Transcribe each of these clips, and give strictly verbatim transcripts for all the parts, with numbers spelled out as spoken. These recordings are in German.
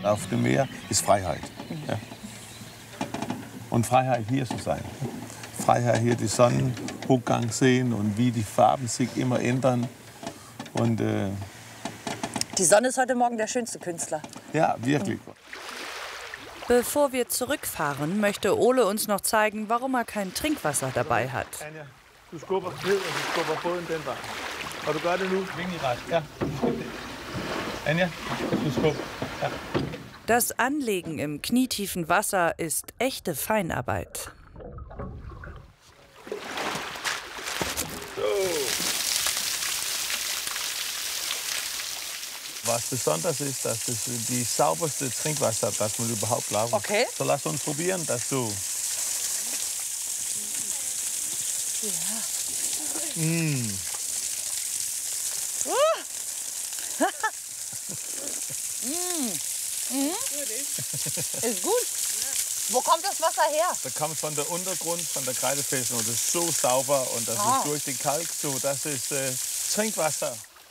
auf dem Meer ist Freiheit. Ja. Und Freiheit hier zu sein. Freiheit hier die Sonnenaufgang sehen und wie die Farben sich immer ändern. Und, äh, die Sonne ist heute Morgen der schönste Künstler. Ja, wirklich. Bevor wir zurückfahren, möchte Ole uns noch zeigen, warum er kein Trinkwasser dabei hat. Anja, du skubber ned, og du skubber båden den vej. Og du gør det nu. Vinkel ret. Ja. Anja, du skubber. Ja. Das Anlegen im knietiefen Wasser ist echte Feinarbeit. Was besonders ist, dass es die sauberste Trinkwasser, das man überhaupt glauben. Okay. So lass uns probieren, dass du. Ja. Mm. mm. Mhm. Ist gut. Wo kommt das Wasser her? Das kommt von der Untergrund, von der Kreidefelsen und das ist so sauber und das ah. ist durch den Kalk so, das ist äh, Trinkwasser.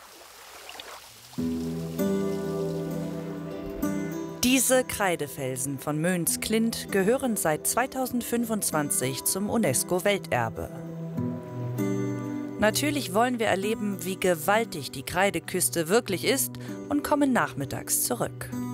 Diese Kreidefelsen von Möns-Klint gehören seit zweitausendfünfundzwanzig zum UNESCO-Welterbe. Natürlich wollen wir erleben, wie gewaltig die Kreideküste wirklich ist und kommen nachmittags zurück.